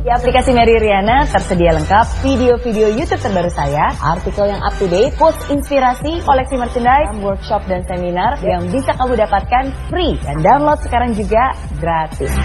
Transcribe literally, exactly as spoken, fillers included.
Di aplikasi Mary Riana tersedia lengkap video-video YouTube terbaru saya, artikel yang up to date, post inspirasi, koleksi merchandise, workshop dan seminar yang bisa kamu dapatkan free dan download sekarang juga gratis.